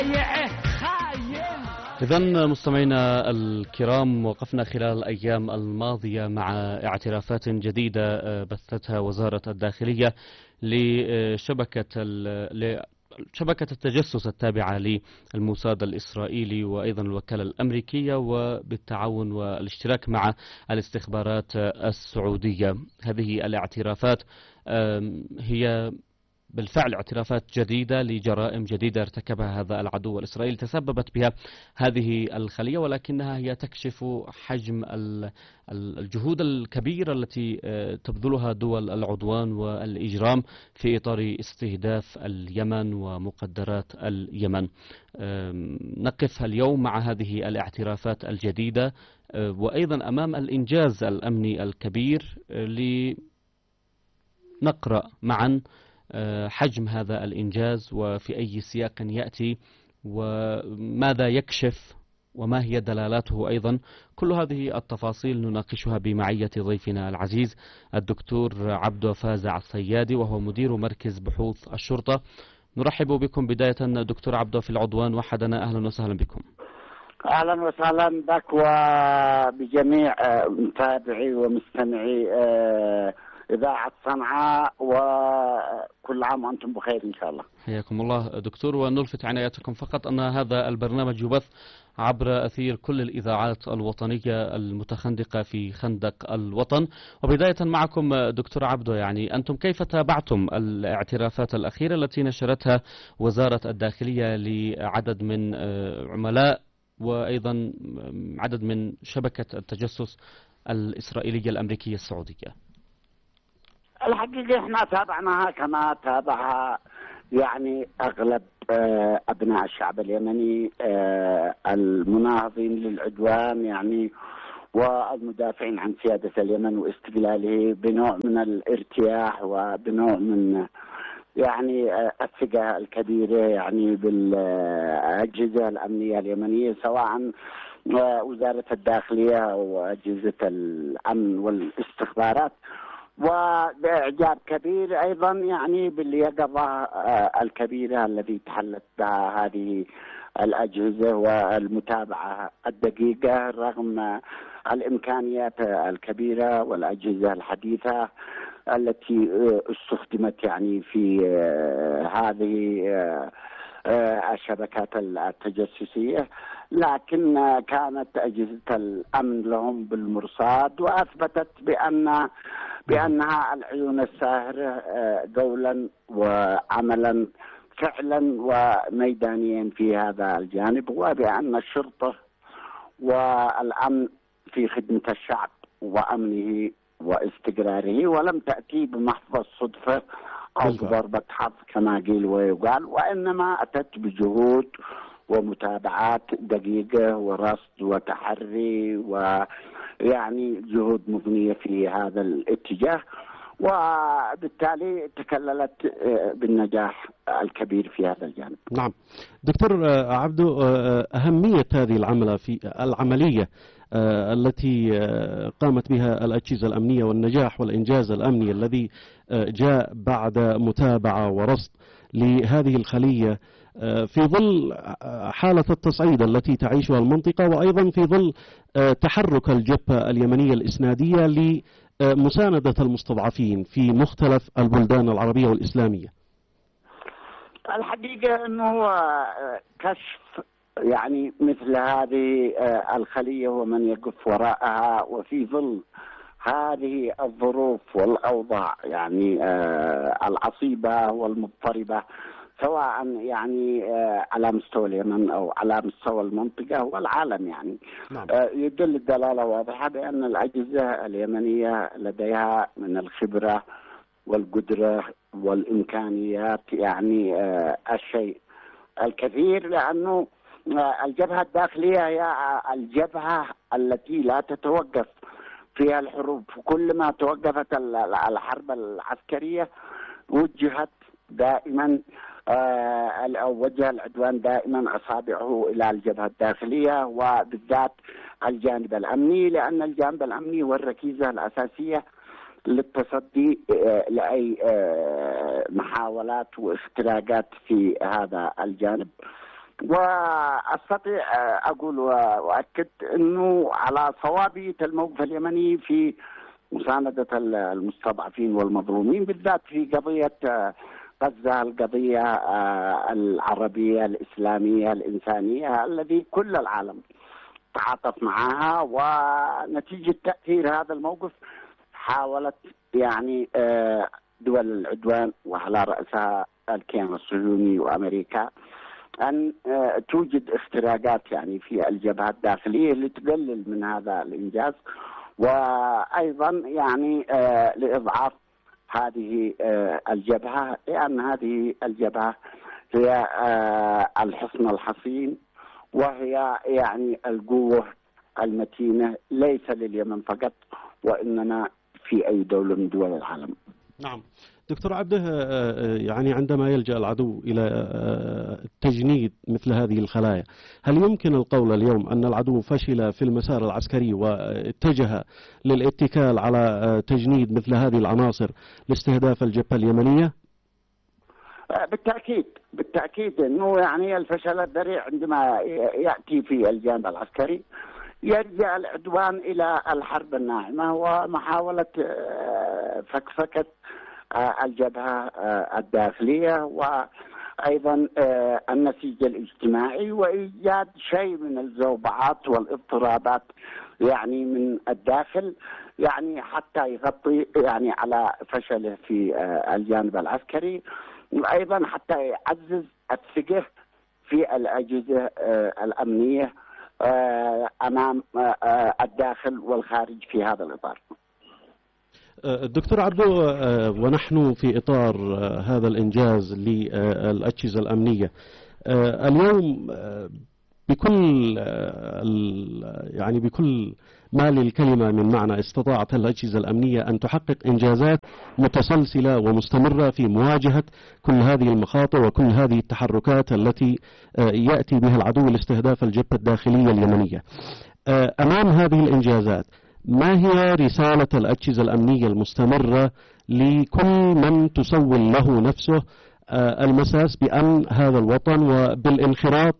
إذن مستمعينا الكرام، وقفنا خلال الأيام الماضية مع اعترافات جديدة بثتها وزارة الداخلية لشبكة التجسس التابعة للموساد الإسرائيلي وأيضا الوكالة الأمريكية، وبالتعاون والاشتراك مع الاستخبارات السعودية. هذه الاعترافات هي بالفعل اعترافات جديدة لجرائم جديدة ارتكبها هذا العدو الإسرائيلي تسببت بها هذه الخلية، ولكنها هي تكشف حجم الجهود الكبيرة التي تبذلها دول العدوان والإجرام في إطار استهداف اليمن ومقدرات اليمن. نقف اليوم مع هذه الاعترافات الجديدة وأيضا أمام الإنجاز الأمني الكبير، لنقرأ معا حجم هذا الإنجاز وفي أي سياق يأتي وماذا يكشف وما هي دلالاته أيضا. كل هذه التفاصيل نناقشها بمعية ضيفنا العزيز الدكتور عبدو فازع الصيادي، وهو مدير مركز بحوث الشرطة. نرحب بكم بداية دكتور عبدو في العدوان وحدنا، أهلا وسهلا بكم. أهلا وسهلا بك وبجميع متابعي ومستمعي إذاعة صنعاء، وكل عام وأنتم بخير إن شاء الله. حياكم الله دكتور، ونلفت عنايتكم فقط أن هذا البرنامج يبث عبر أثير كل الإذاعات الوطنية المتخندقة في خندق الوطن. وبداية معكم دكتور عبدو، يعني أنتم كيف تابعتم الاعترافات الأخيرة التي نشرتها وزارة الداخلية لعدد من عملاء وأيضا عدد من شبكة التجسس الإسرائيلية الأمريكية السعودية؟ الحقيقة احنا تابعناها كما تابعها يعني اغلب ابناء الشعب اليمني المناهضين للعدوان يعني والمدافعين عن سيادة اليمن واستقلاله، بنوع من الارتياح وبنوع من يعني الثقة الكبيرة يعني بالأجهزة الأمنية اليمنية، سواء وزارة الداخلية أو أجهزة الأمن والاستخبارات، وبإعجاب كبير أيضا يعني باليقظة الكبيرة التي تحلت بها هذه الأجهزة والمتابعة الدقيقة رغم الإمكانيات الكبيرة والأجهزة الحديثة التي استخدمت يعني في هذه الشبكات التجسسية، لكن كانت أجهزة الأمن لهم بالمرصاد وأثبتت بأنها العيون الساهرة قولا وعملا فعلا وميدانيا في هذا الجانب، وبأن الشرطة والأمن في خدمة الشعب وأمنه واستقراره، ولم تأتي بمحض الصدفة أو بضربة حظ كما قيل ويقال، وإنما أتت بجهود ومتابعات دقيقة ورصد وتحري ويعني جهود مبنية في هذا الاتجاه، وبالتالي تكللت بالنجاح الكبير في هذا الجانب. نعم دكتور عبدو، أهمية هذه العملية التي قامت بها الأجهزة الأمنية والنجاح والإنجاز الأمني الذي جاء بعد متابعة ورصد لهذه الخلية في ظل حالة التصعيد التي تعيشها المنطقة، وأيضا في ظل تحرك الجبهة اليمنية الإسنادية لمساندة المستضعفين في مختلف البلدان العربية والإسلامية. الحقيقة أنه كشف يعني مثل هذه الخلية ومن يقف وراءها وفي ظل هذه الظروف والأوضاع يعني العصيبة والمضطربة، سواء يعني على مستوى اليمن أو على مستوى المنطقة والعالم، يعني نعم. يدل الدلالة واضحة بأن الأجهزة اليمنية لديها من الخبرة والقدرة والإمكانيات يعني الشيء الكثير، لأنه الجبهة الداخلية هي الجبهة التي لا تتوقف فيها الحروب. كل ما توقفت الحرب العسكرية وجهت دائما أو وجه العدوان دائما أصابعه إلى الجبهة الداخلية وبالذات الجانب الأمني، لأن الجانب الأمني هو الركيزة الأساسية للتصدي لأي محاولات واختراقات في هذا الجانب. وأستطيع أقول وأؤكد أنه على صوابية الموقف اليمني في مساندة المستضعفين والمظلومين، بالذات في قضية غزة، القضية العربية الإسلامية الإنسانية الذي كل العالم تعاطف معها. ونتيجة تأثير هذا الموقف حاولت يعني دول العدوان وعلى رأسها الكيان الصهيوني وأمريكا أن توجد اختراقات يعني في الجبهة الداخلية لتقلل من هذا الإنجاز، وأيضا يعني لإضعاف هذه الجبهة، لأن هذه الجبهة هي الحصن الحصين، وهي يعني القوة المتينة ليس لليمن فقط وإنما في أي دولة من دول العالم. نعم دكتور عبده، يعني عندما يلجأ العدو إلى تجنيد مثل هذه الخلايا، هل يمكن القول اليوم أن العدو فشل في المسار العسكري واتجه للاتكال على تجنيد مثل هذه العناصر لاستهداف الجبهة اليمنية؟ بالتأكيد أنه يعني الفشل الذريع عندما يأتي في الجانب العسكري يرجع العدوان إلى الحرب الناعمة ومحاولة فكفكة الجبهة الداخلية، وأيضا النسيج الاجتماعي، وإيجاد شيء من الزوبعات والاضطرابات يعني من الداخل، يعني حتى يغطي يعني على فشله في الجانب العسكري، وأيضا حتى يعزز الثقة في الأجهزة الأمنية أمام الداخل والخارج في هذا الإطار. دكتور عبدو، ونحن في إطار هذا الإنجاز للأجهزة الأمنية اليوم بكل ما للكلمة من معنى، استطاعت الأجهزة الأمنية أن تحقق إنجازات متسلسلة ومستمرة في مواجهة كل هذه المخاطر وكل هذه التحركات التي يأتي بها العدو لاستهداف الجبهة الداخلية اليمنية. أمام هذه الإنجازات، ما هي رسالة الأجهزة الأمنية المستمرة لكل من تسول له نفسه المساس بأمن هذا الوطن وبالانخراط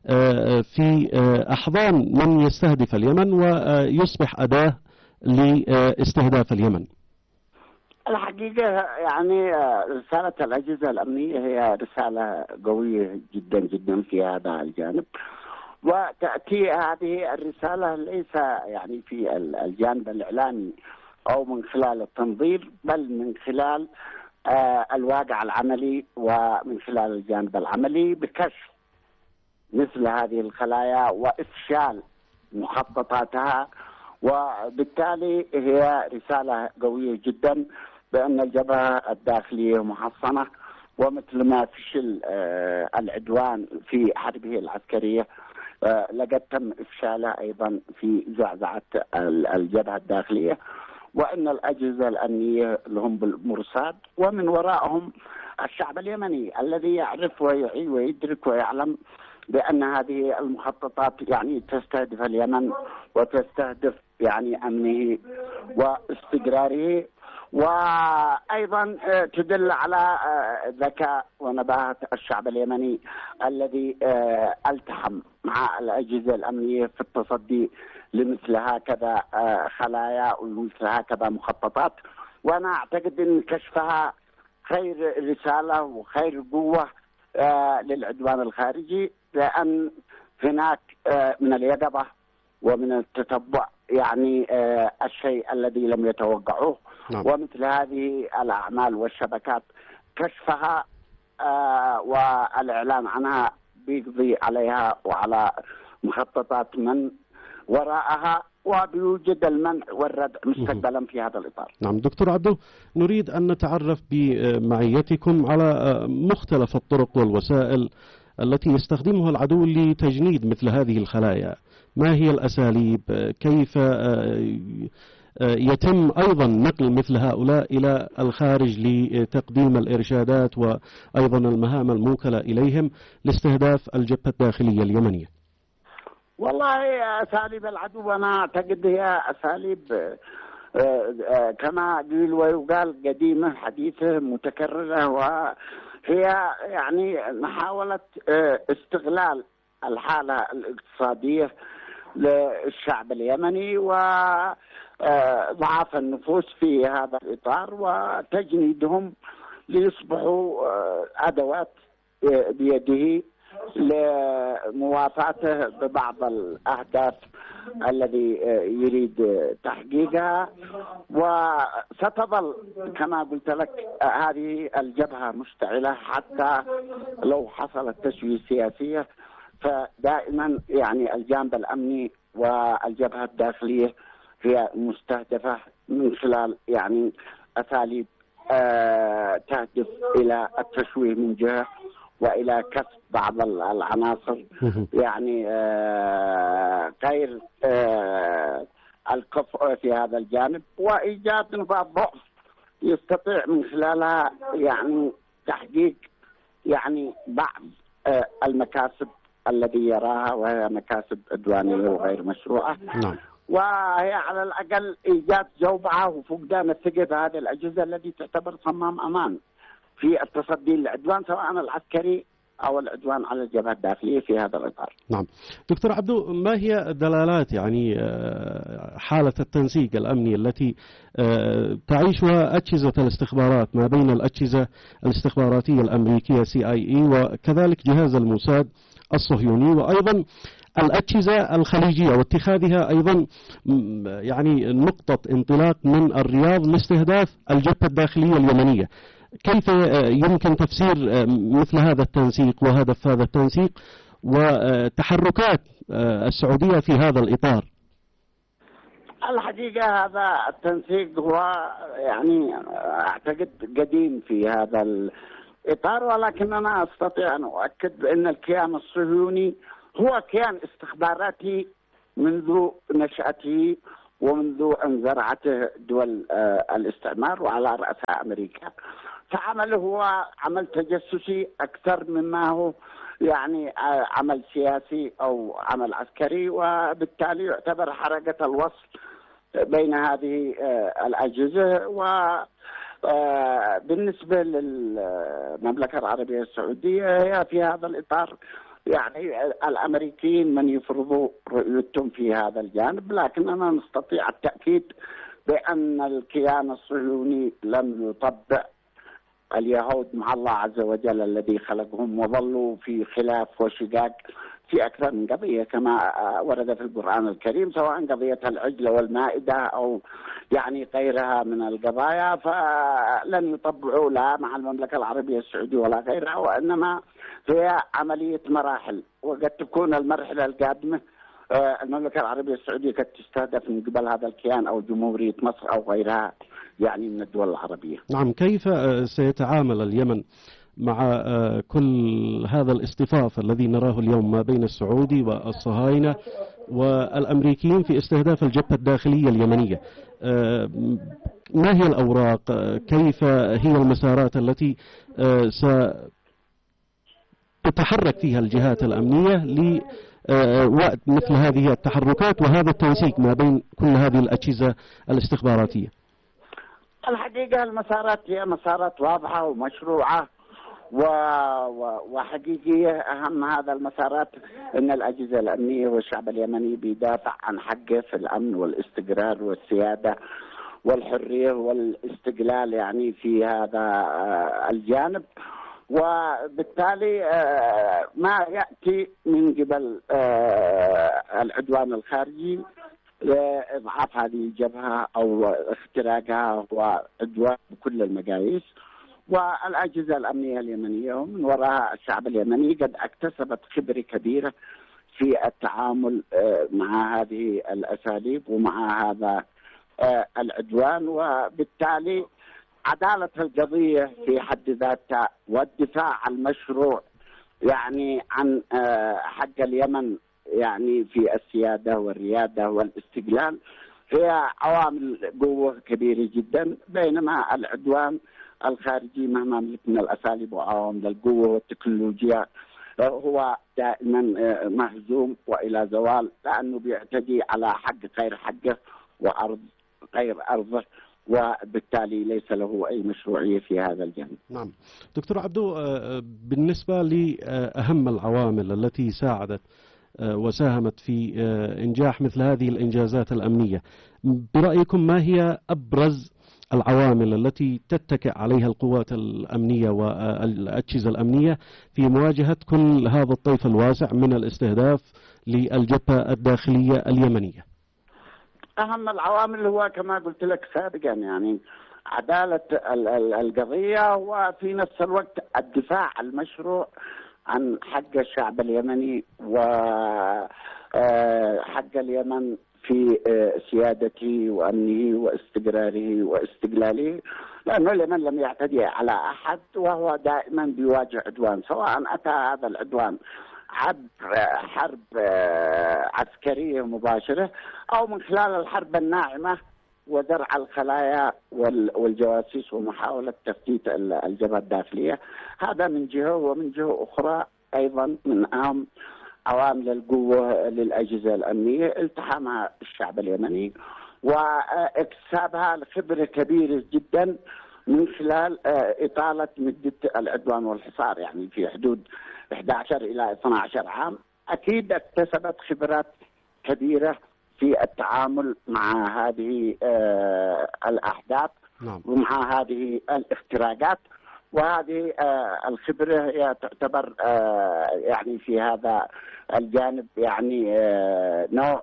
في أحضان من يستهدف اليمن ويصبح أداة لاستهداف اليمن؟ الحقيقة يعني رسالة الأجهزة الأمنية هي رسالة قوية جدا جدا في هذا الجانب، وتأتي هذه الرسالة ليس يعني في الجانب الإعلامي أو من خلال التنظير، بل من خلال الواقع العملي ومن خلال الجانب العملي بكشف مثل هذه الخلايا وإفشال مخططاتها. وبالتالي هي رسالة قوية جدا بأن الجبهة الداخلية محصنة، ومثل ما فشل العدوان في حربه العسكرية لقد تم إفشاله أيضا في زعزعة الجبهة الداخلية، وأن الأجهزة الأمنية لهم بالمرصاد، ومن وراءهم الشعب اليمني الذي يعرف ويعي ويدرك ويعلم بأن هذه المخططات يعني تستهدف اليمن وتستهدف يعني أمنه واستقراره، وأيضا تدل على ذكاء ونباهة الشعب اليمني الذي التحم مع الأجهزة الأمنية في التصدي لمثل هكذا خلايا ومثل هكذا مخططات. وأنا أعتقد أن كشفها خير رسالة وخير قوة للعدوان الخارجي، لأن هناك من اليقظة ومن التتبع يعني الشيء الذي لم يتوقعوه. نعم. ومثل هذه الأعمال والشبكات كشفها والإعلان عنها بيقضي عليها وعلى مخططات من وراءها، وبيوجد المنع والردع مستقبلا في هذا الإطار. نعم دكتور عبدو، نريد أن نتعرف بمعيتكم على مختلف الطرق والوسائل التي يستخدمها العدو لتجنيد مثل هذه الخلايا. ما هي الأساليب؟ كيف يتم أيضا نقل مثل هؤلاء إلى الخارج لتقديم الإرشادات وأيضا المهام الموكلة إليهم لاستهداف الجبهة الداخلية اليمنية؟ والله أساليب العدو أنا أعتقد هي أساليب كما قيل ويقال قديمة حديثة متكررة، وهي يعني محاولة استغلال الحالة الاقتصادية للشعب اليمني وضعاف النفوس في هذا الإطار وتجنيدهم ليصبحوا أدوات بيده لموافاته ببعض الأهداف الذي يريد تحقيقها. وستظل كما قلت لك هذه الجبهة مشتعلة حتى لو حصلت تسوية سياسية، فدائما يعني الجانب الأمني والجبهة الداخلية هي مستهدفة من خلال يعني أساليب تهدف إلى التشويه من جهة وإلى كسب بعض العناصر يعني غير الكفء في هذا الجانب، وإيجاد نقاط ضعف يستطيع من خلالها يعني تحقيق يعني بعض المكاسب الذي يراها وهي مكاسب عدوانية وغير مشروعة. نعم. وهي على الأقل إيجاد زوبعة وفقدان الثقة بهذه الأجهزة التي تعتبر صمام أمان في التصدي للعدوان سواء العسكري أو العدوان على الجبهة الداخلية في هذا الإطار. نعم. دكتور عبدو، ما هي دلالات يعني حالة التنسيق الأمني التي تعيشها أجهزة الاستخبارات ما بين الأجهزة الاستخباراتية الأمريكية CIA وكذلك جهاز الموساد الصهيوني وأيضا الأجهزة الخليجية، واتخاذها أيضا يعني نقطة انطلاق من الرياض لاستهداف الجبهة الداخلية اليمنية؟ كيف يمكن تفسير مثل هذا التنسيق وهدف هذا التنسيق وتحركات السعودية في هذا الإطار؟ الحقيقة هذا التنسيق هو يعني أعتقد قديم في هذا الإطار، ولكن أنا أستطيع أن أؤكد بأن الكيان الصهيوني هو كيان استخباراتي منذ نشأته ومنذ أن زرعته دول الاستعمار وعلى رأسها أمريكا. فعمله هو عمل تجسسي أكثر مما هو يعني عمل سياسي أو عمل عسكري، وبالتالي يعتبر حركة الوصل بين هذه الأجهزة. وبالنسبة للمملكة العربية السعودية هي في هذا الإطار يعني الأمريكيين من يفرضوا رؤيتهم في هذا الجانب، لكننا نستطيع التأكيد بأن الكيان الصهيوني لم يطبع اليهود مع الله عز وجل الذي خلقهم، وظلوا في خلاف وشقاق في أكثر من قضية كما ورد في القرآن الكريم، سواء قضية العجلة والمائدة أو يعني غيرها من القضايا، فلن يطبعوا لا مع المملكة العربية السعودية ولا غيرها، وإنما هي عملية مراحل، وقد تكون المرحلة القادمة المملكة العربية السعودية قد تستهدف من قبل هذا الكيان أو جمهورية مصر أو غيرها يعني من الدول العربية. نعم. كيف سيتعامل اليمن مع كل هذا الاصطفاف الذي نراه اليوم ما بين السعودي والصهاينة والأمريكيين في استهداف الجبهة الداخلية اليمنية؟ ما هي الأوراق؟ كيف هي المسارات التي ستتحرك فيها الجهات الأمنية لوقت مثل هذه التحركات وهذا التنسيق ما بين كل هذه الأجهزة الاستخباراتية؟ الحقيقة المسارات هي مسارات واضحة ومشروعة وحقيقية. أهم هذا المسارات أن الأجهزة الأمنية والشعب اليمني بيدافع عن حقه في الأمن والاستقرار والسيادة والحرية والاستقلال يعني في هذا الجانب، وبالتالي ما يأتي من قبل العدوان الخارجي لإضعاف هذه الجبهة أو اختراقها هو عدوان بكل المقاييس. والأجهزة الأمنية اليمنية ومن وراء الشعب اليمني قد اكتسبت خبرة كبيرة في التعامل مع هذه الأساليب ومع هذا العدوان، وبالتالي عدالة القضية في حد ذاتها والدفاع المشروع يعني عن حق اليمن يعني في السيادة والريادة والاستقلال هي عوامل قوة كبيرة جدا، بينما العدوان الخارجي مهما من الأساليب وعوامل القوة والتكنولوجيا هو دائما مهزوم وإلى زوال، لأنه بيعتدي على حق غير حقه وأرض غير أرضه، وبالتالي ليس له أي مشروعية في هذا الجانب. نعم دكتور عبدو، بالنسبة لأهم العوامل التي ساعدت وساهمت في إنجاح مثل هذه الإنجازات الأمنية، برأيكم ما هي أبرز العوامل التي تتكئ عليها القوات الأمنية والأجهزة الأمنية في مواجهة كل هذا الطيف الواسع من الاستهداف للجبهة الداخلية اليمنية؟ أهم العوامل هو كما قلت لك سابقا، يعني عدالة القضية، وفي نفس الوقت الدفاع المشروع عن حق الشعب اليمني وحق اليمن في سيادته وأمنه واستقراره واستقلاله، لأنه اليمن لم يعتدي على أحد، وهو دائما بيواجه عدوان، سواء أتى هذا العدوان عبر حرب عسكرية مباشرة أو من خلال الحرب الناعمة وزرع الخلايا والجواسيس ومحاولة تفتيت الجبهة الداخلية. هذا من جهة، ومن جهة أخرى أيضا من أهم عوامل القوة للأجهزة الأمنية التحامها الشعب اليمني واكتسابها الخبرة كبيرة جدا من خلال إطالة مدة العدوان والحصار، يعني في حدود 11 إلى 12 عام. أكيد اكتسبت خبرات كبيرة في التعامل مع هذه الأحداث ومع هذه الاختراقات، وهذه الخبرة هي تعتبر يعني في هذا الجانب يعني نوع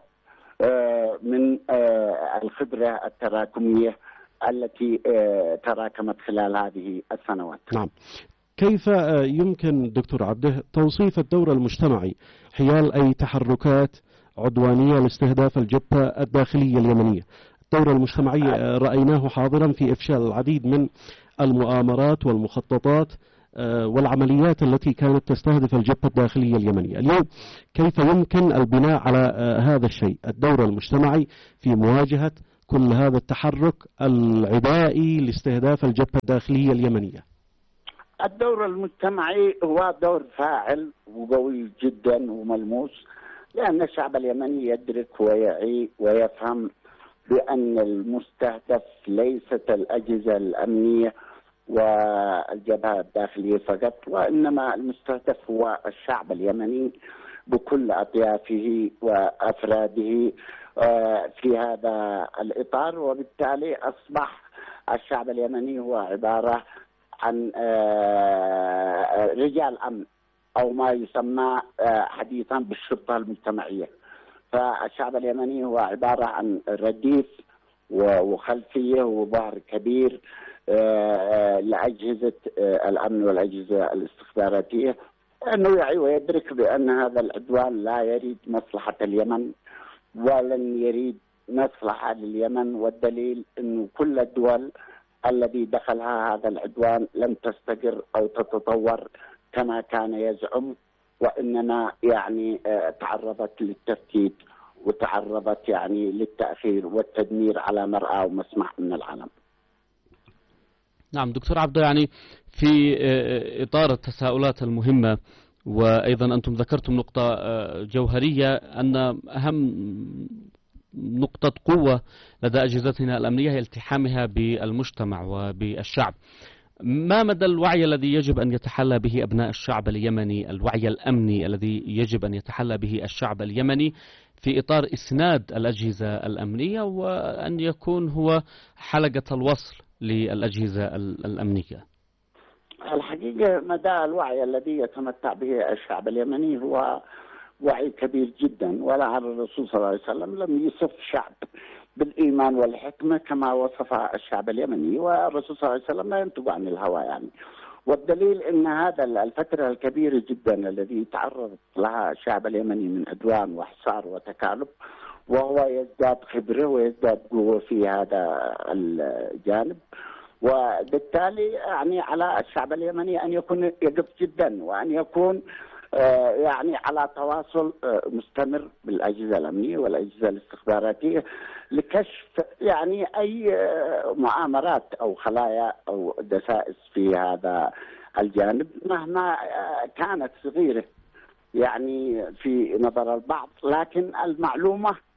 من الخبرة التراكمية التي تراكمت خلال هذه السنوات. نعم. كيف يمكن دكتور عبده توصيف الدور المجتمعي حيال أي تحركات عدوانية لاستهداف الجبهة الداخلية اليمنية؟ الدور المجتمعي رأيناه حاضرا في إفشال العديد من المؤامرات والمخططات والعمليات التي كانت تستهدف الجبهة الداخلية اليمنية. اليوم كيف يمكن البناء على هذا الشيء، الدور المجتمعي في مواجهة كل هذا التحرك العدائي لاستهداف الجبهة الداخلية اليمنية؟ الدور المجتمعي هو دور فاعل وقوي جدا وملموس، لأن الشعب اليمني يدرك ويعي ويفهم بأن المستهدف ليست الأجهزة الأمنية والجبهة الداخلية فقط، وإنما المستهدف هو الشعب اليمني بكل أطيافه وأفراده في هذا الإطار. وبالتالي أصبح الشعب اليمني هو عبارة عن رجال أمن أو ما يسمى حديثا بالشرطة المجتمعية. فالشعب اليمني هو عبارة عن رديف وخلفية وظهر كبير لأجهزة الأمن والأجهزة الاستخباراتية، أنه يعي ويدرك بأن هذا العدوان لا يريد مصلحة اليمن ولن يريد مصلحة لليمن، والدليل أنه كل الدول الذي دخلها هذا العدوان لم تستقر أو تتطور كما كان يزعم، وإنما يعني تعرضت للتفتيت وتعرضت يعني للتأخير والتدمير على مرأى ومسمع من العالم. نعم دكتور عبده، يعني في إطار التساؤلات المهمة، وأيضا أنتم ذكرتم نقطة جوهرية أن أهم نقطة قوة لدى أجهزتنا الأمنية هي التحامها بالمجتمع وبالشعب. ما مدى الوعي الذي يجب أن يتحلى به أبناء الشعب اليمني، الوعي الأمني الذي يجب أن يتحلى به الشعب اليمني في إطار إسناد الأجهزة الأمنية، وأن يكون هو حلقة الوصل للأجهزة الأمنية؟ الحقيقة مدى الوعي الذي يتمتع به الشعب اليمني هو وعي كبير جدا، ولعل الرسول صلى الله عليه وسلم لم يصف شعب بالإيمان والحكمة كما وصف الشعب اليمني، والرسول صلى الله عليه وسلم لا ينطق عن الهوى يعني. والدليل أن هذا الفترة الكبيرة جدا الذي تعرض لها الشعب اليمني من عدوان وحصار وتكالب، وهو يزداد خبرة ويزداد قوة في هذا الجانب، وبالتالي يعني على الشعب اليمني أن يكون يقف جدا، وأن يكون يعني على تواصل مستمر بالأجهزة الأمنية والأجهزة الاستخباراتية لكشف يعني أي مؤامرات أو خلايا أو دسائس في هذا الجانب مهما كانت صغيرة يعني في نظر البعض، لكن المعلومة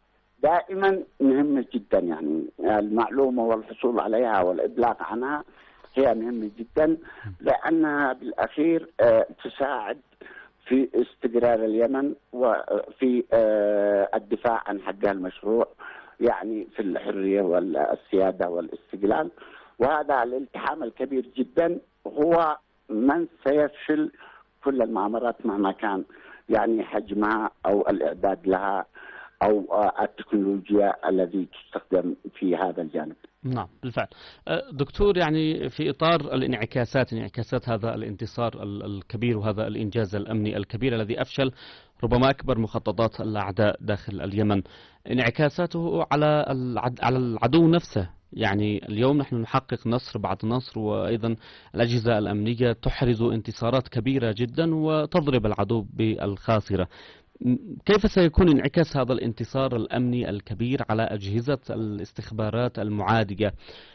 دائما مهمة جدا، يعني المعلومة والحصول عليها والإبلاغ عنها هي مهمة جدا، لأنها بالأخير تساعد في استقرار اليمن وفي الدفاع عن حقها المشروع، يعني في الحرية والسيادة والاستقلال. وهذا الالتحام الكبير جدا هو من سيفشل كل المؤامرات مهما كان يعني حجمها أو الإعداد لها أو التكنولوجيا الذي تستخدم في هذا الجانب. نعم بالفعل. دكتور، يعني في إطار انعكاسات هذا الانتصار الكبير وهذا الإنجاز الأمني الكبير الذي أفشل ربما أكبر مخططات الأعداء داخل اليمن، انعكاساته على العدو نفسه. يعني اليوم نحن نحقق نصر بعد نصر، وأيضا الأجهزة الأمنية تحرز انتصارات كبيرة جدا وتضرب العدو بالخاسرة. كيف سيكون انعكاس هذا الانتصار الأمني الكبير على أجهزة الاستخبارات المعادية؟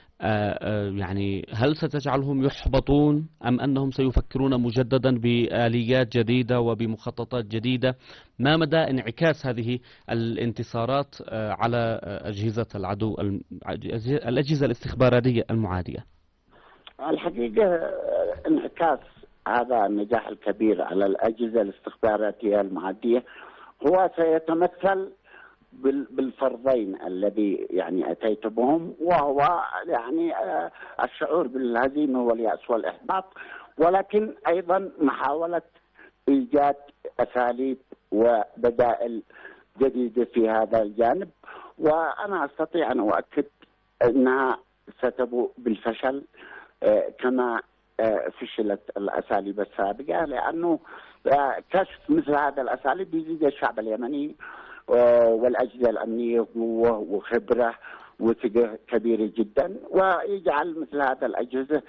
يعني هل ستجعلهم يحبطون أم أنهم سيفكرون مجددا بآليات جديدة وبمخططات جديدة؟ ما مدى انعكاس هذه الانتصارات على أجهزة العدو، الأجهزة الاستخباراتية المعادية؟ الحقيقة انعكاس هذا النجاح الكبير على الأجهزة الاستخباراتية المعادية هو سيتمثل بالفرضين الذي يعني أتيت بهم، وهو يعني الشعور بالهزيمة واليأس والإحباط، ولكن أيضا محاولة إيجاد أساليب وبدائل جديدة في هذا الجانب. وأنا أستطيع أن أؤكد أنها ستبوء بالفشل كما فشلت الأساليب السابقة، لأنه كشف مثل هذا الأساليب يزيد الشعب اليمني والأجهزة الأمنية قوة وخبرة وثقة كبيرة جدا، ويجعل مثل هذا الأجهزة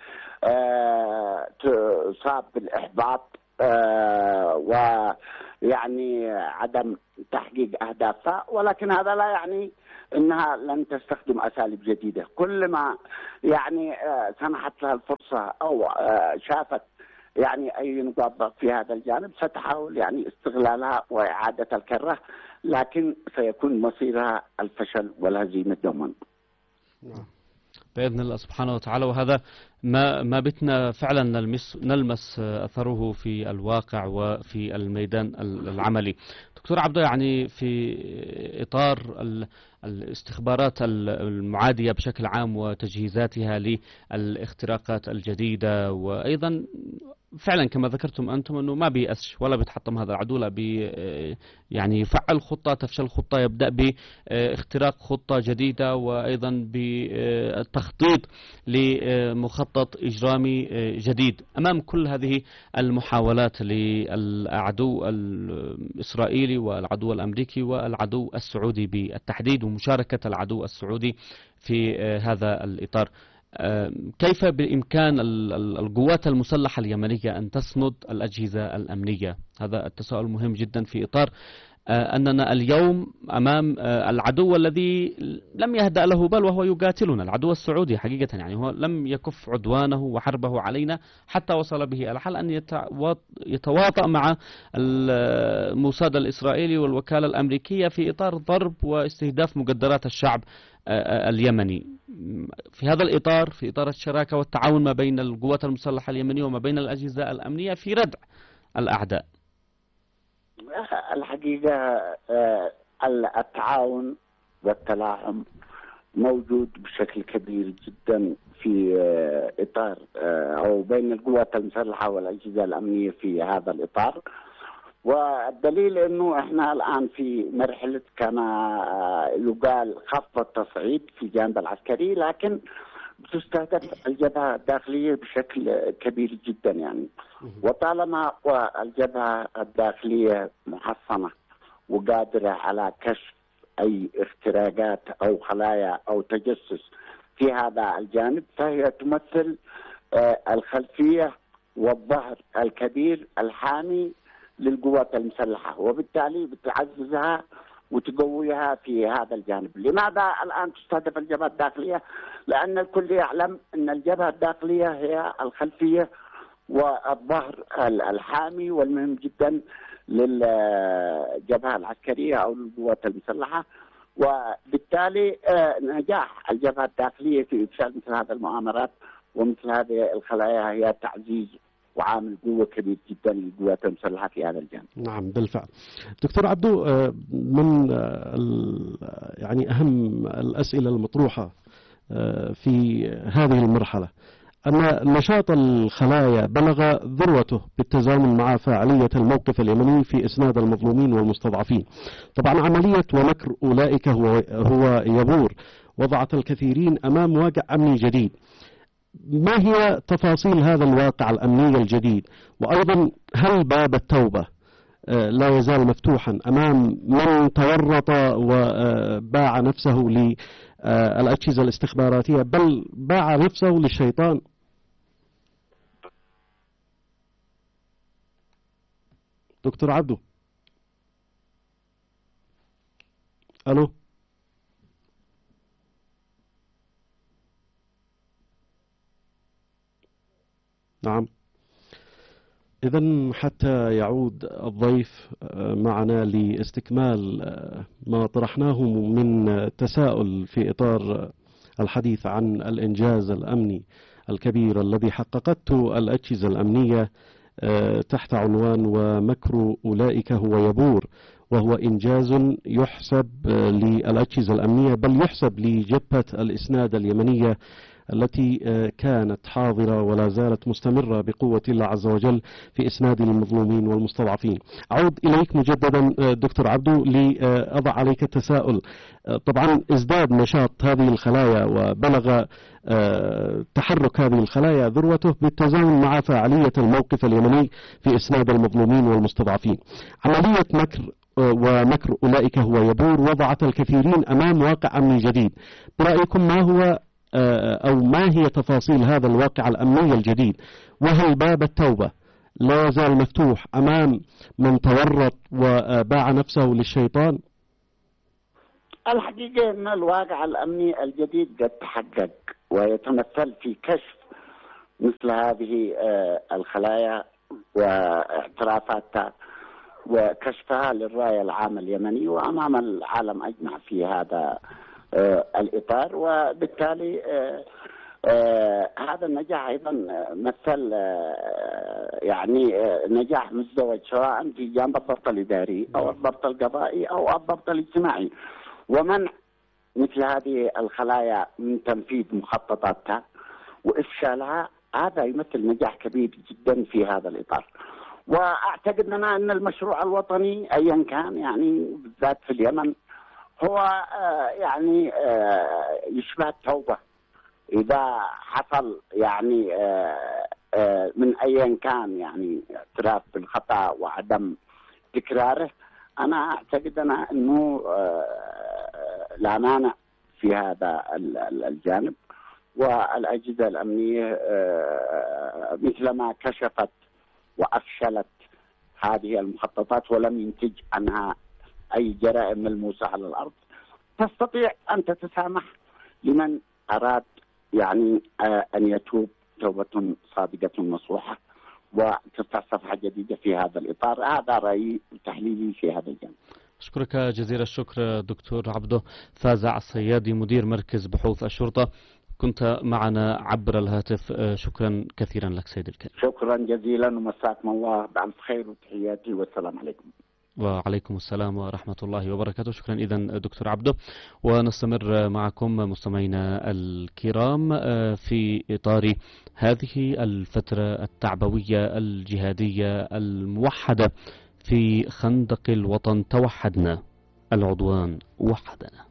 تصاب بالإحباط ويعني عدم تحقيق أهدافها. ولكن هذا لا يعني أنها لن تستخدم أساليب جديدة. كل ما يعني سمحت لها الفرصة أو شافت يعني أي نقاط في هذا الجانب ستحاول يعني استغلالها وإعادة الكرة، لكن سيكون مصيرها الفشل والهزيمة دوما. بإذن الله سبحانه وتعالى. وهذا ما بتنا فعلا نلمس أثره في الواقع وفي الميدان العملي. دكتور عبده، يعني في إطار الاستخبارات المعادية بشكل عام وتجهيزاتها للاختراقات الجديدة، وأيضا فعلا كما ذكرتم أنتم أنه ما بيأسش ولا بيتحطم هذا العدو، لا يعني يفعل خطة، تفشل خطة، يبدأ باختراق خطة جديدة، وأيضا بالتخطيط لمخطط إجرامي جديد. أمام كل هذه المحاولات للعدو الإسرائيلي والعدو الأمريكي والعدو السعودي بالتحديد، ومشاركة العدو السعودي في هذا الإطار، كيف بإمكان القوات المسلحة اليمنية أن تسند الأجهزة الأمنية؟ هذا التساؤل مهم جدا في إطار أننا اليوم أمام العدو الذي لم يهدأ له بال وهو يقاتلنا، العدو السعودي حقيقة. يعني هو لم يكف عدوانه وحربه علينا حتى وصل به الحال أن يتواطأ مع الموساد الإسرائيلي والوكالة الأمريكية في إطار ضرب واستهداف مقدرات الشعب اليمني. في هذا الإطار، في إطار الشراكة والتعاون ما بين القوات المسلحة اليمنية وما بين الأجهزة الأمنية في ردع الأعداء، الحقيقة التعاون والتلاحم موجود بشكل كبير جدا في إطار أو بين القوات المسلحة والأجهزة الأمنية في هذا الإطار. والدليل أنه إحنا الآن في مرحلة كما يقال خفض التصعيد في الجانب العسكري، لكن تستهدف الجبهة الداخلية بشكل كبير جدا يعني. وطالما الجبهة الداخلية محصنة وقادرة على كشف أي اختراقات أو خلايا أو تجسس في هذا الجانب، فهي تمثل الخلفية والظهر الكبير الحامي للقوات المسلحة، وبالتالي بتعززها وتقويها في هذا الجانب. لماذا الآن تستهدف الجبهة الداخلية؟ لأن الكل يعلم أن الجبهة الداخلية هي الخلفية والظهر الحامي والمهم جدا للجبهة العسكرية أو للقوات المسلحة. وبالتالي نجاح الجبهة الداخلية في إفشال مثل هذه المؤامرات ومثل هذه الخلايا هي تعزيز وعامل قوة كبير جدا للقوات المسلحة في هذا الجانب. نعم بالفعل. دكتور عبدو، من يعني أهم الأسئلة المطروحة في هذه المرحلة أن نشاط الخلايا بلغ ذروته بالتزامن مع فاعلية الموقف اليمني في إسناد المظلومين والمستضعفين. طبعا عملية ومكر أولئك هو يبور وضعت الكثيرين أمام واقع أمني جديد. ما هي تفاصيل هذا الواقع الأمني الجديد؟ وأيضا هل باب التوبة لا يزال مفتوحا أمام من تورط وباع نفسه للأجهزة الاستخباراتية بل باع نفسه للشيطان؟ دكتور عبدو، ألو؟ نعم. إذن حتى يعود الضيف معنا لاستكمال ما طرحناه من تساؤل في إطار الحديث عن الإنجاز الأمني الكبير الذي حققته الأجهزة الأمنية تحت عنوان ومكر أولئك هو يبور، وهو إنجاز يحسب للأجهزة الأمنية بل يحسب لجبهة الإسناد اليمنية التي كانت حاضرة ولا زالت مستمرة بقوة الله عز وجل في إسناد المظلومين والمستضعفين. أعود إليك مجددا دكتور عبدو لأضع عليك التساؤل. طبعا ازداد نشاط هذه الخلايا وبلغ تحرك هذه الخلايا ذروته بالتزامن مع فاعلية الموقف اليمني في إسناد المظلومين والمستضعفين. عملية مكر ومكر أولئك هو يبور وضعت الكثيرين أمام واقع أمني جديد. برأيكم ما هو أو ما هي تفاصيل هذا الواقع الأمني الجديد؟ وهل باب التوبة لا يزال مفتوح أمام من تورط وباع نفسه للشيطان؟ الحقيقة أن الواقع الأمني الجديد قد تحقق ويتمثل في كشف مثل هذه الخلايا واعترافاتها وكشفها للراية العامة اليمني وأمام العالم أجمع في هذا الإطار. وبالتالي هذا النجاح أيضا مثل يعني نجاح مزدوج سواء في جانب الضبط الإداري أو الضبط القضائي أو الضبط الاجتماعي، ومنع مثل هذه الخلايا من تنفيذ مخططاتها وإفشالها. هذا يمثل نجاح كبير جدا في هذا الإطار. وأعتقد أن المشروع الوطني أيا كان يعني بالذات في اليمن هو يعني يشبه التوبة إذا حصل يعني من أيا كان يعني اعتراف بالخطأ وعدم تكراره. أنا أعتقد أنه لا مانع في هذا الجانب، والأجهزة الأمنية مثلما كشفت وأفشلت هذه المخططات ولم ينتج عنها أي جرائم ملموسة على الأرض، تستطيع أن تتسامح لمن أراد يعني أن يتوب توبة صادقة نصوحة وتفتح صفحة جديدة في هذا الإطار. هذا رأيي وتحليلي في هذا الجانب. أشكرك جزيل الشكر دكتور عبدو فازع الصيادي مدير مركز بحوث الشرطة، كنت معنا عبر الهاتف. شكرا كثيرا لك سيدي الكريم. شكرا جزيلا ومساكم الله بألف خير وتحياتي والسلام عليكم. وعليكم السلام ورحمة الله وبركاته. شكرا إذن دكتور عبدو، ونستمر معكم مستمعينا الكرام في إطار هذه الفترة التعبوية الجهادية الموحدة في خندق الوطن. توحدنا، العدوان وحدنا.